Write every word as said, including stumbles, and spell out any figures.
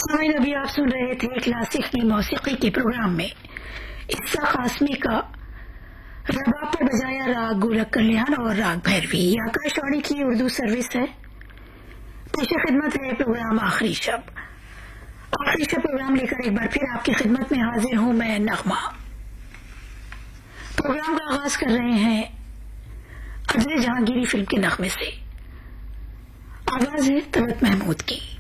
सामीन, अभी आप सुन रहे थे क्लासिक मौसीकी के प्रोग्राम में इस्सा कासमी का रबाब पर बजाया राग गोरख कल्याण और राग भैरवी। ये आकाशवाणी की उर्दू सर्विस है। पेशे खिदमत है प्रोग्राम आखिरी शब। आखिरी शब प्रोग्राम लेकर एक बार फिर आपकी खिदमत में हाजिर हूं मैं, नगमा। प्रोग्राम का आगाज कर रहे हैं अजय जहांगीरी फिल्म के नगमे से। आवाज है तलत महमूद की।